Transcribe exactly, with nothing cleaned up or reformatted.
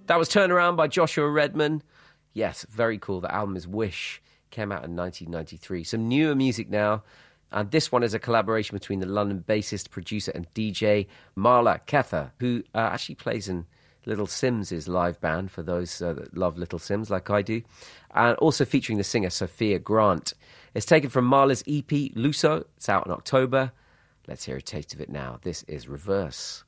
That was Turnaround by Joshua Redman. Yes, very cool. The album is Wish. Came out in nineteen ninety-three. Some newer music now. And this one is a collaboration between the London bassist, producer and D J Marla Kether, who uh, actually plays in Little Sims' live band, for those uh, that love Little Sims like I do. And also featuring the singer Sophia Grant. It's taken from Marla's E P, Luso. It's out in October. Let's hear a taste of it now. This is Reverse.